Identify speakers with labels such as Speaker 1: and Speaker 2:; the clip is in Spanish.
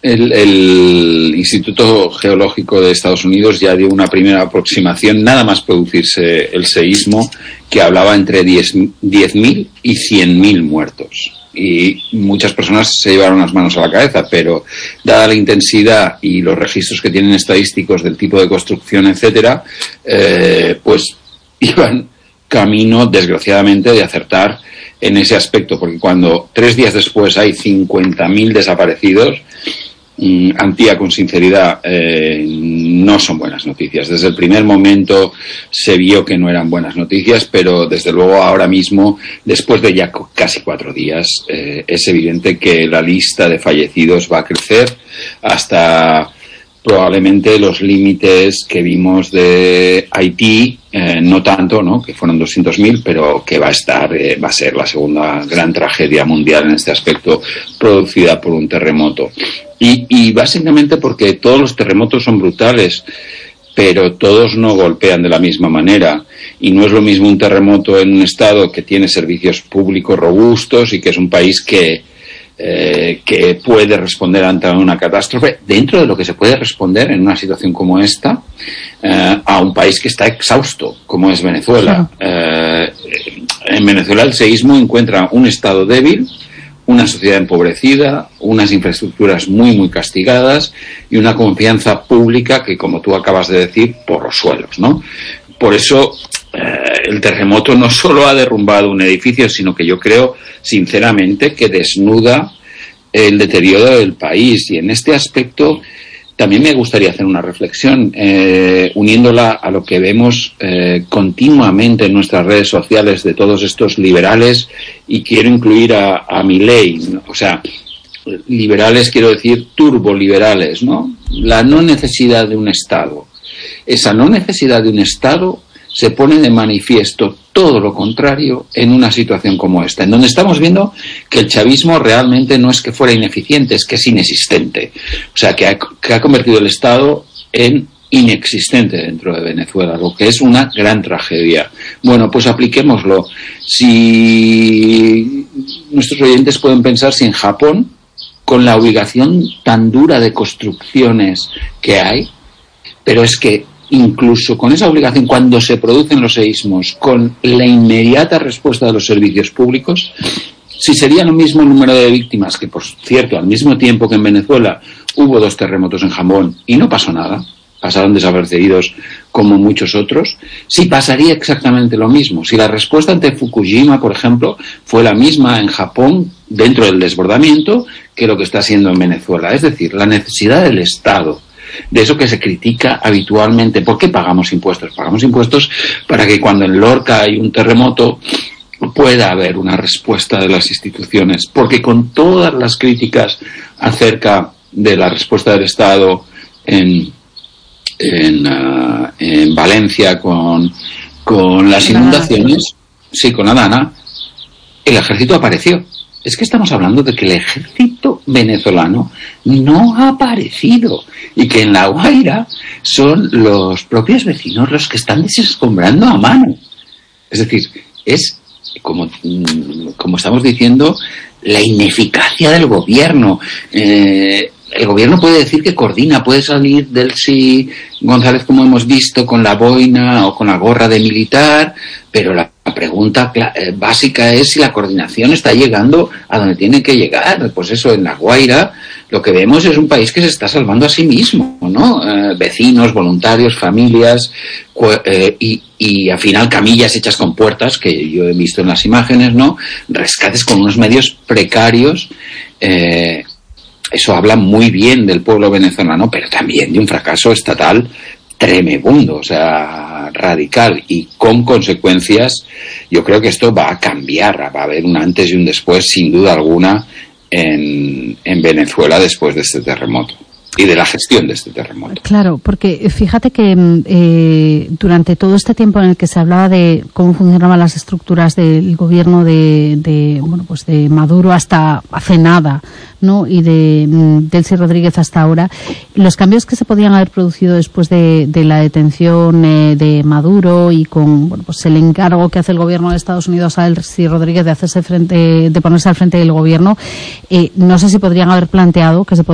Speaker 1: El Instituto Geológico de Estados Unidos ya dio una primera aproximación, nada más producirse el seísmo, que hablaba entre 10.000 y 100.000 muertos. Y muchas personas se llevaron las manos a la cabeza, pero dada la intensidad y los registros que tienen estadísticos del tipo de construcción, etcétera, pues iban camino, desgraciadamente, de acertar en ese aspecto, porque cuando 3 días después hay 50.000 desaparecidos, Antía, con sinceridad, no son buenas noticias. Desde el primer momento se vio que no eran buenas noticias, pero desde luego ahora mismo, después de ya casi 4 días, es evidente que la lista de fallecidos va a crecer hasta probablemente los límites que vimos de Haití, no tanto, ¿no?, que fueron 200.000, pero que va a ser la segunda gran tragedia mundial en este aspecto, producida por un terremoto. Y básicamente porque todos los terremotos son brutales, pero todos no golpean de la misma manera. Y no es lo mismo un terremoto en un estado que tiene servicios públicos robustos y que es un país que puede responder ante una catástrofe, dentro de lo que se puede responder en una situación como esta, a un país que está exhausto, como es Venezuela. En Venezuela el seísmo encuentra un estado débil, una sociedad empobrecida, unas infraestructuras muy, muy castigadas y una confianza pública que, como tú acabas de decir, por los suelos, ¿no? Por eso el terremoto no solo ha derrumbado un edificio, sino que yo creo, sinceramente, que desnuda el deterioro del país. Y en este aspecto también me gustaría hacer una reflexión, uniéndola a lo que vemos continuamente en nuestras redes sociales de todos estos liberales, y quiero incluir a Milei, ¿no? O sea, liberales quiero decir turboliberales, ¿no? La no necesidad de un Estado. Esa no necesidad de un Estado se pone de manifiesto todo lo contrario en una situación como esta, en donde estamos viendo que el chavismo realmente no es que fuera ineficiente, es que es inexistente. O sea, que ha convertido el Estado en inexistente dentro de Venezuela, lo que es una gran tragedia. Bueno, pues apliquémoslo. Si nuestros oyentes pueden pensar si en Japón, con la obligación tan dura de construcciones que hay, pero es que incluso con esa obligación, cuando se producen los seísmos, con la inmediata respuesta de los servicios públicos, si sería lo mismo el número de víctimas, que por cierto, al mismo tiempo que en Venezuela hubo 2 terremotos en Japón y no pasó nada, pasaron desapercibidos como muchos otros, si pasaría exactamente lo mismo. Si la respuesta ante Fukushima, por ejemplo, fue la misma en Japón, dentro del desbordamiento, que lo que está siendo en Venezuela. Es decir, la necesidad del Estado, de eso que se critica habitualmente. ¿Por qué pagamos impuestos? Pagamos impuestos para que cuando en Lorca hay un terremoto pueda haber una respuesta de las instituciones, porque con todas las críticas acerca de la respuesta del Estado en Valencia con las inundaciones, sí, con la Dana, el ejército apareció. Es que estamos hablando de que el ejército venezolano no ha aparecido y que en La Guaira son los propios vecinos los que están desescombrando a mano. Es decir, es como estamos diciendo, la ineficacia del gobierno. El gobierno puede decir que coordina, puede salir Delcy González, como hemos visto, con la boina o con la gorra de militar, pero la pregunta básica es si la coordinación está llegando a donde tiene que llegar. Pues eso, en La Guaira lo que vemos es un país que se está salvando a sí mismo, ¿no? Vecinos, voluntarios, familias, y al final camillas hechas con puertas, que yo he visto en las imágenes, ¿no? Rescates con unos medios precarios. Eso habla muy bien del pueblo venezolano, pero también de un fracaso estatal tremebundo, o sea, radical, y con consecuencias. Yo creo que esto va a cambiar, va a haber un antes y un después, sin duda alguna, en Venezuela después de este terremoto y de la gestión de este terremoto.
Speaker 2: Claro, porque fíjate que durante todo este tiempo en el que se hablaba de cómo funcionaban las estructuras del gobierno de Maduro hasta hace nada, ¿no? Y de Delcy Rodríguez hasta ahora, los cambios que se podían haber producido después de la detención de Maduro y con el encargo que hace el gobierno de Estados Unidos a Delcy Rodríguez de ponerse al frente del gobierno, no sé si podrían haber planteado que se